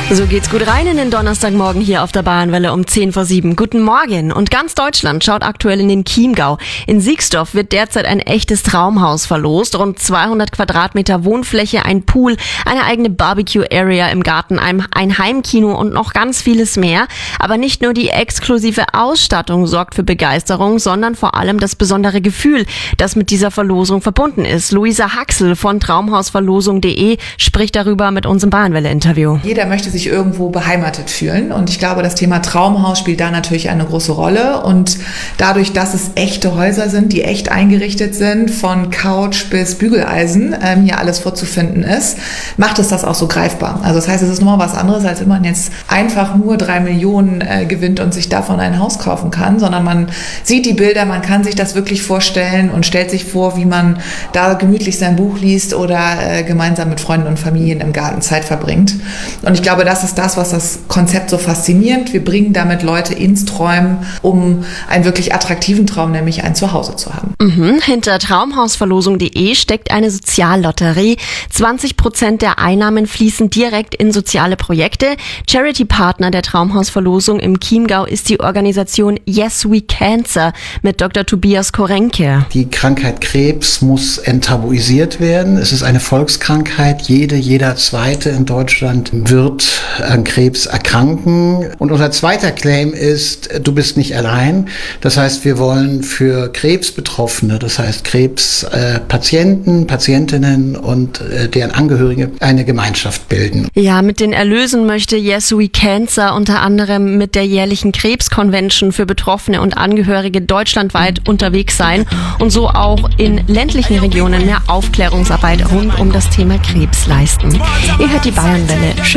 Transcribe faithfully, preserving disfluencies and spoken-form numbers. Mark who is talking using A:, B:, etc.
A: So geht's gut rein in den Donnerstagmorgen hier auf der Bayernwelle um zehn vor sieben. Guten Morgen. Und ganz Deutschland schaut aktuell in den Chiemgau. In Siegsdorf wird derzeit ein echtes Traumhaus verlost. Rund zweihundert Quadratmeter Wohnfläche, ein Pool, eine eigene Barbecue-Area im Garten, ein, ein Heimkino und noch ganz vieles mehr. Aber nicht nur die exklusive Ausstattung sorgt für Begeisterung, sondern vor allem das besondere Gefühl, das mit dieser Verlosung verbunden ist. Luisa Haxel von traumhausverlosung punkt de spricht darüber mit unserem Bayernwelle-Interview.
B: Jeder möchte sich irgendwo beheimatet fühlen und ich glaube, das Thema Traumhaus spielt da natürlich eine große Rolle und dadurch, dass es echte Häuser sind, die echt eingerichtet sind, von Couch bis Bügeleisen ähm, hier alles vorzufinden ist, macht es das auch so greifbar. Also das heißt, es ist nochmal was anderes, als wenn man jetzt einfach nur drei Millionen äh, gewinnt und sich davon ein Haus kaufen kann, sondern man sieht die Bilder, man kann sich das wirklich vorstellen und stellt sich vor, wie man da gemütlich sein Buch liest oder äh, gemeinsam mit Freunden und Familien im Garten Zeit verbringt. Und ich glaube, das ist das, was das Konzept so faszinierend. Wir bringen damit Leute ins Träumen, um einen wirklich attraktiven Traum, nämlich ein Zuhause zu haben.
A: Mhm. Hinter traumhausverlosung punkt de steckt eine Soziallotterie. zwanzig Prozent der Einnahmen fließen direkt in soziale Projekte. Charity-Partner der Traumhausverlosung im Chiemgau ist die Organisation Yes We Cancer mit Doktor Tobias Korenke.
C: Die Krankheit Krebs muss enttabuisiert werden. Es ist eine Volkskrankheit. Jede, jeder Zweite in Deutschland wird an Krebs erkranken. Und unser zweiter Claim ist, du bist nicht allein. Das heißt, wir wollen für Krebsbetroffene, das heißt Krebspatienten, Patientinnen und äh, deren Angehörige eine Gemeinschaft bilden.
A: Ja, mit den Erlösen möchte Yes We Cancer unter anderem mit der jährlichen Krebsconvention für Betroffene und Angehörige deutschlandweit unterwegs sein und so auch in ländlichen Regionen mehr Aufklärungsarbeit rund um das Thema Krebs leisten. Ihr hört die Bayernwelle.